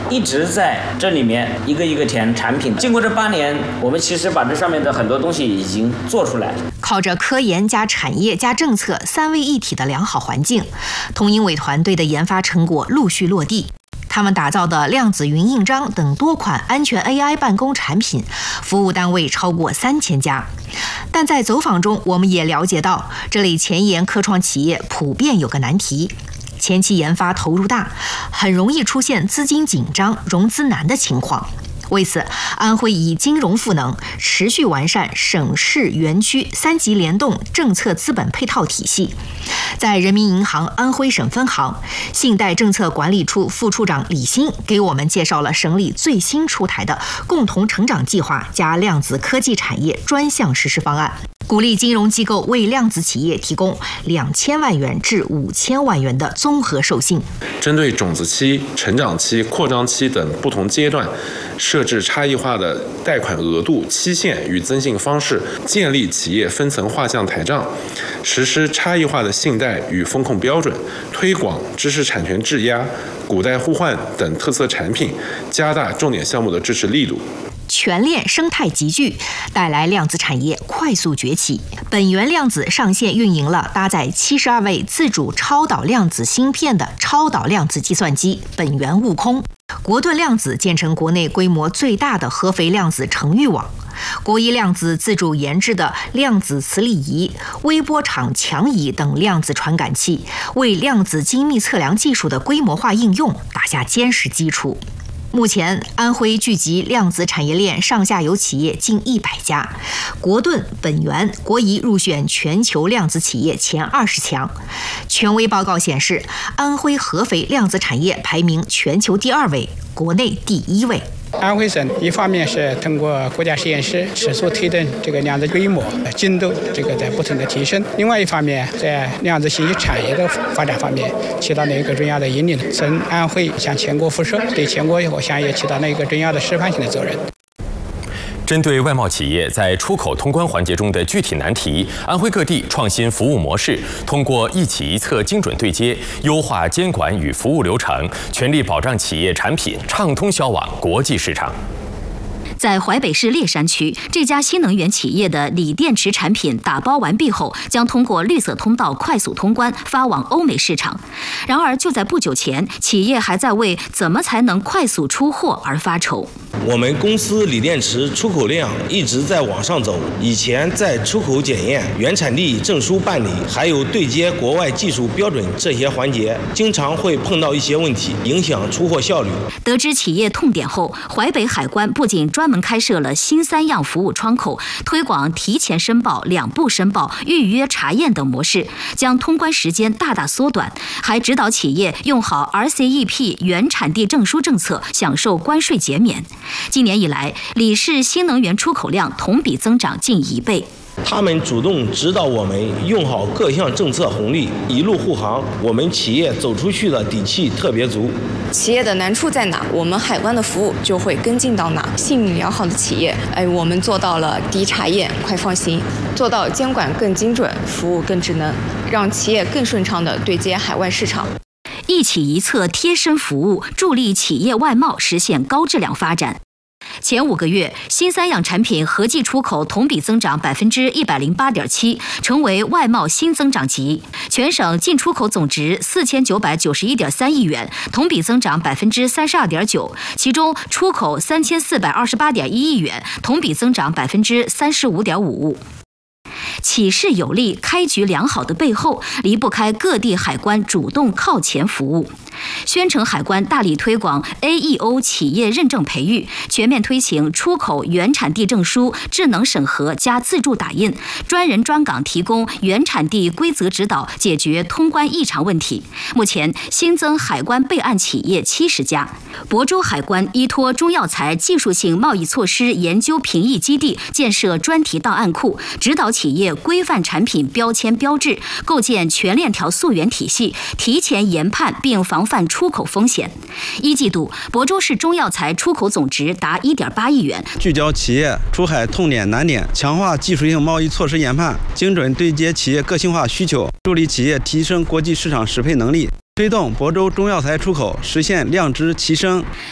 一直在这里面一个一个填产品。经过这8年，我们其实把这上面的很多东西已经做出来了。 靠着科研加产业加政策3位一体的良好环境，通英伟团队的研发成果陆续落地。他们打造的量子云印章等多款安全 AI 办公产品，服务单位超过3000家。但在走访中，我们也了解到，这类前沿科创企业普遍有个难题：前期研发投入大，很容易出现资金紧张、融资难的情况。为此，安徽以金融赋能，持续完善省市园区3级联动政策资本配套体系。在人民银行安徽省分行，信贷政策管理处副处长李欣给我们介绍了省里最新出台的共同成长计划加量子科技产业专项实施方案，鼓励金融机构为量子企业提供2000万元至5000万元的综合授信。 针对种子期、成长期、扩张期等不同阶段，设置差异化的贷款额度、期限与增信方式，建立企业分层画像台账，实施差异化的信贷与风控标准，推广知识产权质押、股贷互换等特色产品，加大重点项目的支持力度。 全链生态集聚，带来量子产业快速崛起。本源量子上线运营了搭载72位自主超导量子芯片的超导量子计算机本源悟空。国盾量子建成国内规模最大的合肥量子程域网。国一量子自主研制的量子磁力仪、微波场强仪等量子传感器，为量子精密测量技术的规模化应用打下坚实基础。目前，安徽聚集量子产业链上下游企业近100家，国盾、本源、国宜入选全球量子企业前20强。权威报告显示，安徽合肥量子产业排名全球第2位，国内第1位。 安徽省一方面是通过国家实验室持续推动这个量子规模精度在不停的提升，另外一方面在量子信息产业的发展方面起到了一个重要的引领，从安徽向全国辐射，对全国我想也起到了一个重要的示范性的责任。 针对外贸企业在出口通关环节中的具体难题，安徽各地创新服务模式，通过一企一策精准对接，优化监管与服务流程，全力保障企业产品畅通销往国际市场。 在淮北市烈山区，这家新能源企业的锂电池产品打包完毕后，将通过绿色通道快速通关，发往欧美市场。然而，就在不久前，企业还在为怎么才能快速出货而发愁。 我们公司锂电池出口量一直在往上走，以前在出口检验、原产地证书办理，还有对接国外技术标准这些环节，经常会碰到一些问题，影响出货效率。 得知企业痛点后，淮北海关不仅专门开设了新3样服务窗口，推广提前申报、2步申报、预约查验等模式，将通关时间大大缩短，还指导企业用好 RCEP 原产地证书政策，享受关税减免。今年以来，锂市新能源出口量同比增长近1倍。 他们主动指导我们用好各项政策红利，一路护航，我们企业走出去的底气特别足。 企业的难处在哪，我们海关的服务就会跟进到哪。信誉良好的企业，我们做到了低查验、快放行，做到监管更精准、服务更智能，让企业更顺畅地对接海外市场。 一企一策贴身服务，助力企业外贸实现高质量发展。前5个月，新3样产品合计出口同比增长108.7%，成为外贸新增长极。全省进出口总值4991.3亿元，同比增长32.9%，其中出口3428.1亿元，同比增长35.55%。起势有力、开局良好的背后，离不开各地海关主动靠前服务。宣城海关大力推广 AEO 企业认证培育，全面推行出口原产地证书智能审核加自助打印，专人专岗提供原产地规则指导，解决通关异常问题。目前新增海关备案企业70家。亳州海关依托中药材技术性贸易措施研究评议基地，建设专题档案库，指导企业规范产品标签标志，构建全链条溯源体系，提前研判并防范出口风险。1季度，亳州市中药材出口总值达1.8亿元。 聚焦企业出海痛点难点，强化技术性贸易措施研判，精准对接企业个性化需求，助力企业提升国际市场适配能力。推动亳州中药材出口实现量值齐升。